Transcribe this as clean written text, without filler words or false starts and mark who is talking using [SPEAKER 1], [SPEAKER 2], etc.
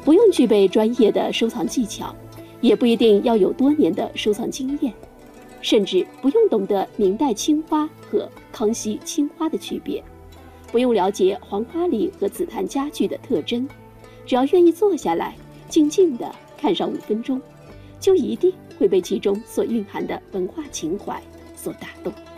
[SPEAKER 1] 不用具备专业的收藏技巧，也不一定要有多年的收藏经验，甚至不用懂得明代青花和康熙青花的区别，不用了解黄花梨和紫檀家具的特征，只要愿意坐下来静静地看上5分钟，就一定会被其中所蕴含的文化情怀所打动。